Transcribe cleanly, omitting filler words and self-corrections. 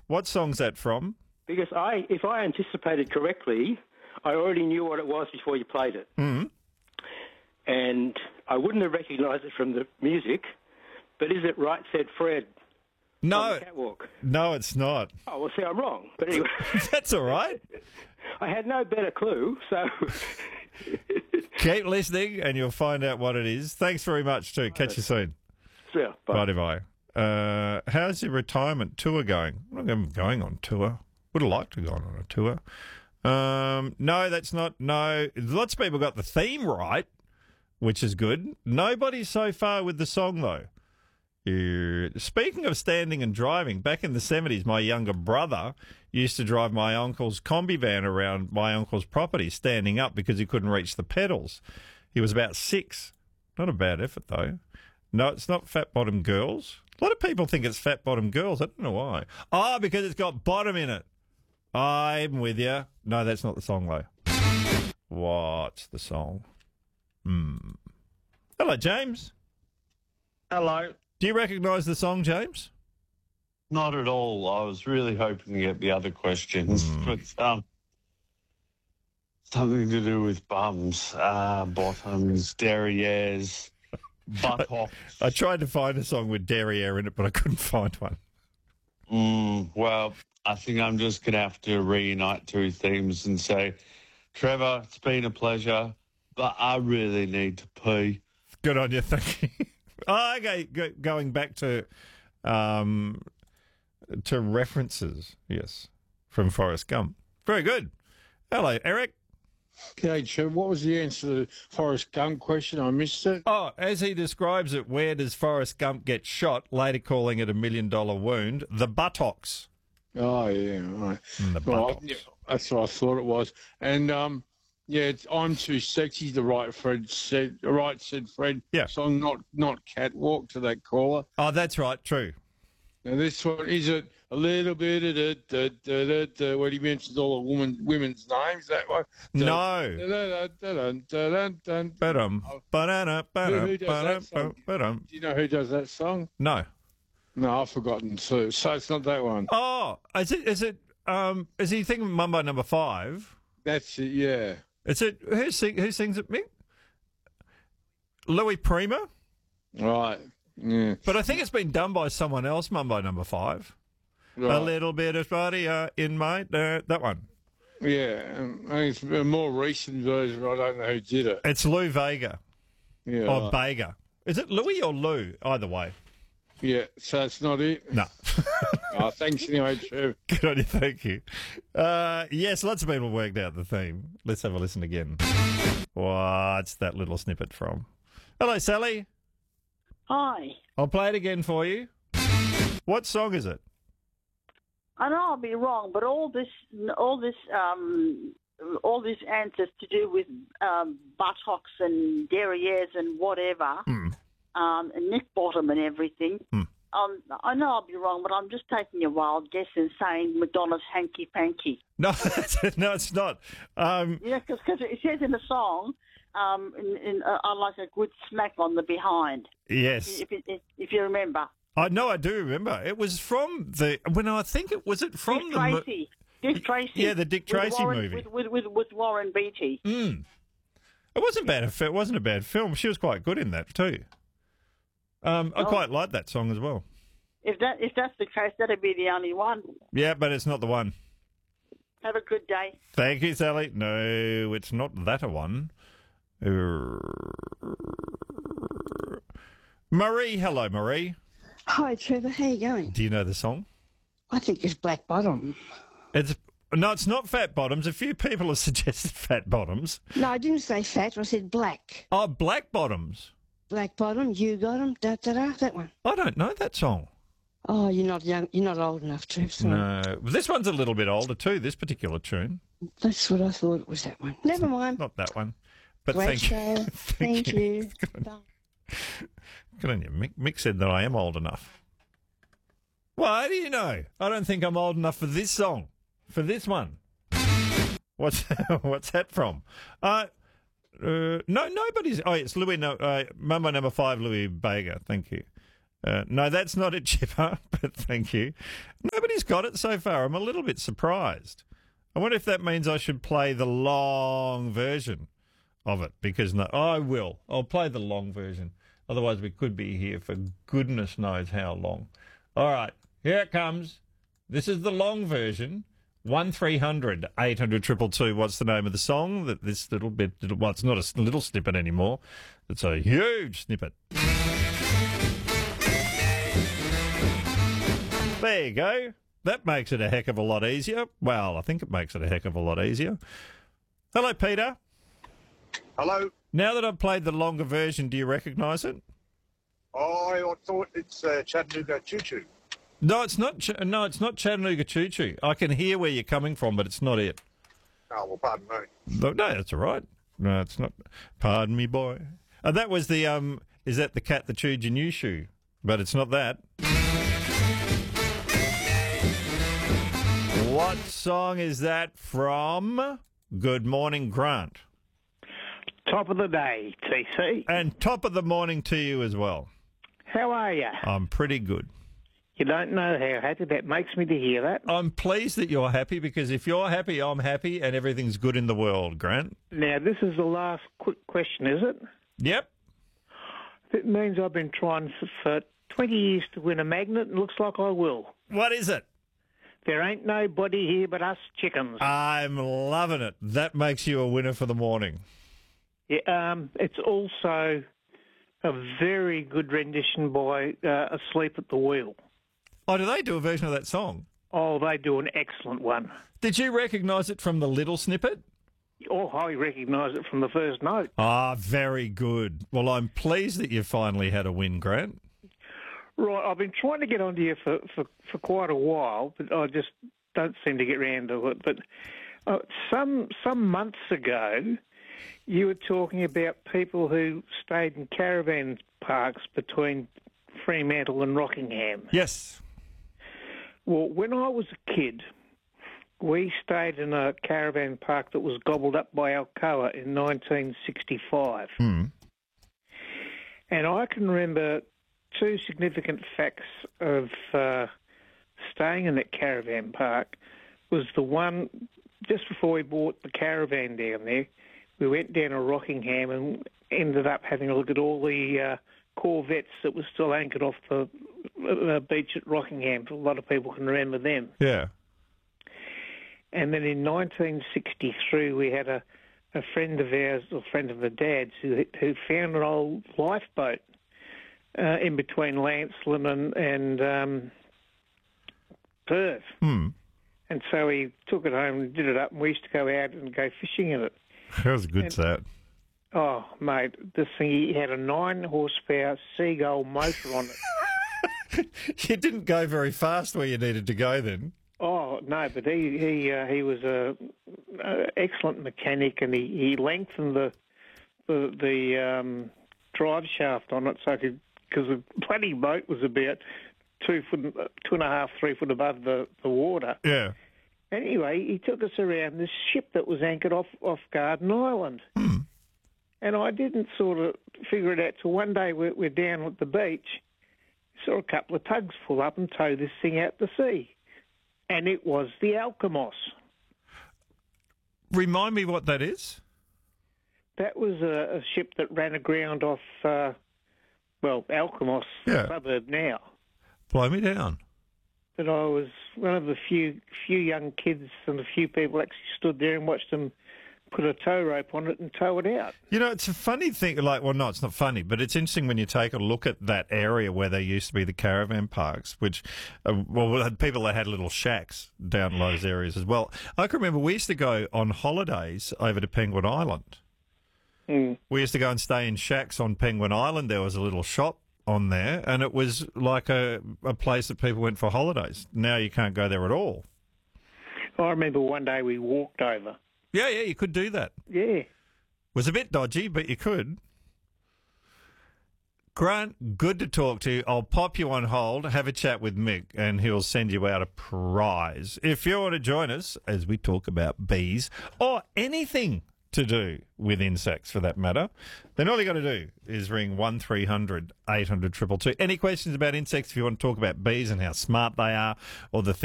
What song's that from? Because if I anticipated correctly, I already knew what it was before you played it. Mm. And I wouldn't have recognised it from the music, but is it Right Said Fred on No, the Catwalk? no, it's not. Oh, well, see, I'm wrong. But anyway, That's all right. I had no better clue, so... Keep listening and you'll find out what it is. Thanks very much, too. Catch you soon. Yeah, bye. Bye-bye. How's your retirement tour going? I'm going on tour. Would have liked to go on a tour. No, that's not. No, lots of people got the theme right, which is good. Nobody so far with the song, though. Speaking of standing and driving, back in the 70s, my younger brother used to drive my uncle's Kombi van around my uncle's property, standing up because he couldn't reach the pedals. He was about 6. Not a bad effort, though. No, it's not Fat Bottom Girls. A lot of people think it's Fat Bottom Girls. I don't know why. Oh, because it's got bottom in it. I'm with you. No, that's not the song, though. What's the song? Hello, James. Hello. Do you recognise the song, James? Not at all. I was really hoping to get the other questions, but something to do with bums, bottoms, derrieres, buttocks. I tried to find a song with derriere in it, but I couldn't find one. Well, I think I'm just going to have to reunite two themes and say, Trevor, it's been a pleasure, but I really need to pee. Good on you, thank you. Oh, okay, going back to references, yes, from Forrest Gump. Very good. Hello, Eric. Okay, Trevor, what was the answer to the Forrest Gump question? I missed it. Oh, as he describes it, where does Forrest Gump get shot, later calling it $1 million wound? The buttocks. Oh, yeah, right. The Well, buttocks. yeah, that's what I thought it was. And, yeah, I'm Too Sexy, the Right Said Fred song, not Catwalk to that caller. Oh, that's right, true. Now, this one, is it a little bit of when he mentions all the women's names, that one? No. Do you know who does that song? No. No, I've forgotten too. So it's not that one. Oh, is he thinking Mumbo number 5? That's it, yeah. Is it, who sings it, Mick? Louis Prima? Right, yeah. But I think it's been done by someone else, Mumbo number 5. Right. A little bit of body in my, that one. Yeah, I think it's a more recent version. I don't know who did it. It's Lou Vega. Yeah. Or Vega. Is it Louis or Lou? Either way. Yeah, so it's not it? No. Oh, thanks anyway, Trev. Good on you, thank you. Yes, lots of people worked out the theme. Let's have a listen again. What's that little snippet from? Hello, Sally. Hi. I'll play it again for you. What song is it? I know I'll be wrong, but all this answers to do with buttocks and derrieres and whatever, and neck bottom and everything. I know I'll be wrong, but I'm just taking a wild guess and saying Madonna's Hanky Panky. No, no, it's not. Yeah, because it says in the song, I like a good smack on the behind. Yes. If you remember. I know, I do remember. It was from the, was it from Dick the... Tracy. Dick Tracy. Yeah, the Dick Tracy movie. With Warren Beatty. It wasn't bad. It wasn't a bad film. She was quite good in that too. I quite like that song as well. If that's the case, that'd be the only one. Yeah, but it's not the one. Have a good day. Thank you, Sally. No, it's not that a one. Marie, hello, Marie. Hi, Trevor. How you going? Do you know the song? I think it's Black Bottom. No, it's not Fat Bottoms. A few people have suggested Fat Bottoms. No, I didn't say fat. I said black. Oh, Black Bottoms. Black Bottom, you got 'em, da-da-da, that one. I don't know that song. Oh, you're not young. You're not old enough, Trev. Sorry. No. This one's a little bit older too, this particular tune. That's what I thought it was, that one. Never mind. Not that one. But Great thank show. you. Thank you. Good on you. Mick said that I am old enough. Well, how do you know? I don't think I'm old enough for this song. For this one. What's that from? No, nobody's... Oh, it's Louis... Mumbo number 5, Louis Vega. Thank you. No, that's not it, Chipper, but thank you. Nobody Everybody's got it so far. I'm a little bit surprised. I wonder if that means I should play the long version of it, because I will. I'll play the long version. Otherwise, we could be here for goodness knows how long. All right, here it comes. This is the long version. 1300 800 222. What's the name of the song? That this little bit. Well, it's not a little snippet anymore. It's a huge snippet. There you go. That makes it a heck of a lot easier. Well, I think it makes it a heck of a lot easier. Hello, Peter. Hello. Now that I've played the longer version, do you recognise it? Oh, I thought it's Chattanooga Choo Choo. No, it's not. It's not Chattanooga Choo Choo. I can hear where you're coming from, but it's not it. Oh, well, pardon me. No, that's all right. No, it's not. Pardon me, boy. That was the Is that the cat that chewed your new shoe? But it's not that. What song is that from? Good morning, Grant. Top of the day, TC. And top of the morning to you as well. How are you? I'm pretty good. You don't know how happy that makes me to hear that. I'm pleased that you're happy, because if you're happy, I'm happy, and everything's good in the world, Grant. Now, this is the last quick question, is it? Yep. It means I've been trying for 20 years to win a magnet, and looks like I will. What is it? There ain't nobody here but us chickens. I'm loving it. That makes you a winner for the morning. Yeah, it's also a very good rendition by Asleep at the Wheel. Oh, do they do a version of that song? Oh, they do an excellent one. Did you recognise it from the little snippet? Oh, I recognise it from the first note. Ah, very good. Well, I'm pleased that you finally had a win, Grant. Right, I've been trying to get onto you for quite a while, but I just don't seem to get round to it. But some months ago, you were talking about people who stayed in caravan parks between Fremantle and Rockingham. Yes. Well, when I was a kid, we stayed in a caravan park that was gobbled up by Alcoa in 1965. Mm. And I can remember two significant facts of staying in that caravan park. Was the one, just before we bought the caravan down there, we went down to Rockingham and ended up having a look at all the Corvettes that were still anchored off the beach at Rockingham. A lot of people can remember them. Yeah. And then in 1963, we had a friend of ours, or friend of the dad's, who found an old lifeboat in between Lancelin and Perth. Hmm. And so he took it home and did it up, and we used to go out and go fishing in it. How's good that? Oh, mate, this thing, he had a 9-horsepower Seagull motor on it. You didn't go very fast where you needed to go then. Oh, no, but he was a excellent mechanic, and he lengthened the drive shaft on it so because the bloody boat was about 2.5, 3 foot above the water. Yeah. Anyway, he took us around this ship that was anchored off Garden Island. Hmm. And I didn't sort of figure it out till one day we're down at the beach, saw a couple of tugs pull up and tow this thing out to sea. And it was the Alkimos. Remind me what that is? That was a ship that ran aground off, Alkimos, suburb now. Blow me down. But I was one of the few young kids and a few people actually stood there and watched them put a tow rope on it and tow it out. You know, it's a funny thing. No, it's not funny, but it's interesting when you take a look at that area where there used to be the caravan parks, which, had people that had little shacks down those areas as well. I can remember we used to go on holidays over to Penguin Island. Mm. We used to go and stay in shacks on Penguin Island. There was a little shop on there, and it was like a place that people went for holidays. Now you can't go there at all. I remember one day we walked over. Yeah, you could do that. Yeah. Was a bit dodgy, but you could. Grant, good to talk to you. I'll pop you on hold, have a chat with Mick, and he'll send you out a prize. If you want to join us as we talk about bees or anything to do with insects for that matter, then all you got to do is ring 1300 800 222. Any questions about insects, if you want to talk about bees and how smart they are or the things